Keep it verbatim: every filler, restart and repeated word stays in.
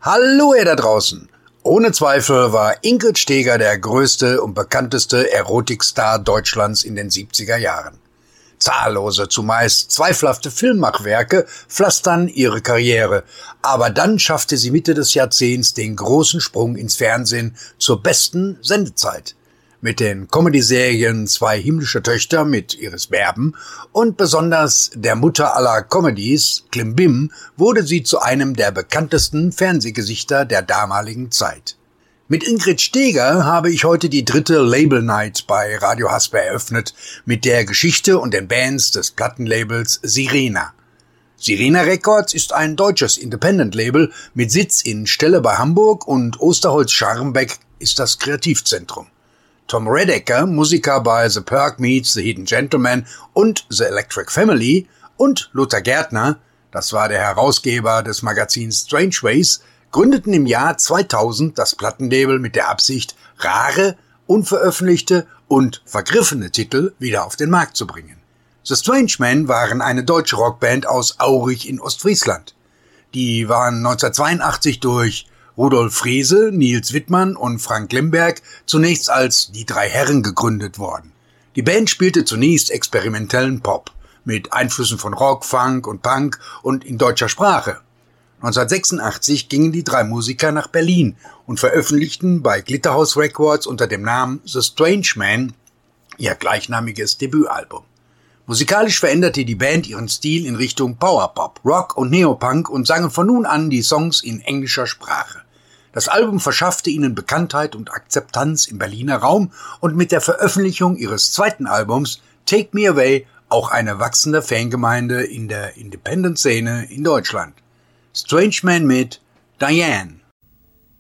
Hallo ihr da draußen! Ohne Zweifel war Ingrid Steeger der größte und bekannteste Erotikstar Deutschlands in den siebziger Jahren. Zahllose, zumeist zweifelhafte Filmmachwerke pflastern ihre Karriere, aber dann schaffte sie Mitte des Jahrzehnts den großen Sprung ins Fernsehen zur besten Sendezeit. Mit den Comedy-Serien Zwei himmlische Töchter mit Iris Berben und besonders der Mutter aller Comedies, Klimbim, wurde sie zu einem der bekanntesten Fernsehgesichter der damaligen Zeit. Mit Ingrid Steeger habe ich heute die dritte Label Night bei Radio Hasper eröffnet, mit der Geschichte und den Bands des Plattenlabels Sirena. Sirena Records ist ein deutsches Independent-Label mit Sitz in Stelle bei Hamburg und Osterholz-Scharmbeck ist das Kreativzentrum. Tom Redeker, Musiker bei The Perk Meets The Hidden Gentleman und The Electric Family, und Lothar Gärtner, das war der Herausgeber des Magazins Strange Ways, gründeten im Jahr zweitausend das Plattenlabel mit der Absicht, rare, unveröffentlichte und vergriffene Titel wieder auf den Markt zu bringen. The Strange Men waren eine deutsche Rockband aus Aurich in Ostfriesland. Die waren neunzehnhundertzweiundachtzig durch Rudolf Frese, Nils Wittmann und Frank Lemberg zunächst als Die drei Herren gegründet worden. Die Band spielte zunächst experimentellen Pop mit Einflüssen von Rock, Funk und Punk und in deutscher Sprache. neunzehnhundertsechsundachtzig gingen die drei Musiker nach Berlin und veröffentlichten bei Glitterhouse Records unter dem Namen The Strange Men ihr gleichnamiges Debütalbum. Musikalisch veränderte die Band ihren Stil in Richtung Powerpop, Rock und Neopunk und sangen von nun an die Songs in englischer Sprache. Das Album verschaffte ihnen Bekanntheit und Akzeptanz im Berliner Raum und mit der Veröffentlichung ihres zweiten Albums Take Me Away auch eine wachsende Fangemeinde in der Independent-Szene in Deutschland. Strange Man mit Diane.